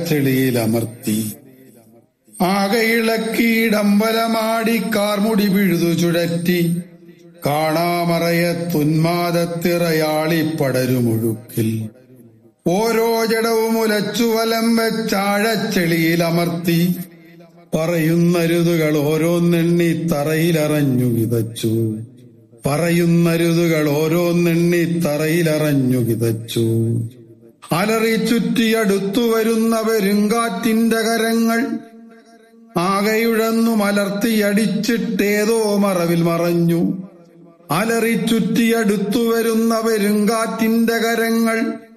ചാഴച്ചെളിയിലമർത്തി. ആകെ ഇളക്കിയിടമ്പലമാടി കാർമുടി പിഴുതു ചുഴറ്റി. കാണാമറയത്തുന്മാദത്തിറയാളിപ്പടരുമൊഴുക്കിൽ ഓരോ ജഡവും ഉലച്ചു വലം വെച്ചാഴച്ചെളിയിലമർത്തി. പറയുന്നരുതുകൾ ഓരോന്നെണ്ണി തറയിലറഞ്ഞു വിതച്ചു. പറയുന്നരുതുകൾ ഓരോന്നെണ്ണി തറയിലറഞ്ഞു വിതച്ചു. അലറി ചുറ്റിയടുത്തു വരുന്ന പെരുങ്കാറ്റിന്റെ കരങ്ങൾ ആകെയുഴന്നു മലർത്തിയടിച്ചിട്ടേതോ മറവിൽ മറഞ്ഞു. അലറി ചുറ്റിയടുത്തു വരുന്ന പെരുങ്കാറ്റിന്റെ കരങ്ങൾ